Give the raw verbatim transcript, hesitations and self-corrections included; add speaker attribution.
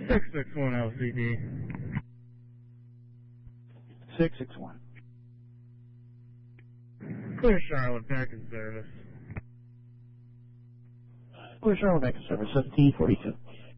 Speaker 1: six six one L C D.
Speaker 2: six six one.
Speaker 1: Clear Charlotte, back in service.
Speaker 2: Clear Charlotte, back in service, seventeen forty-two.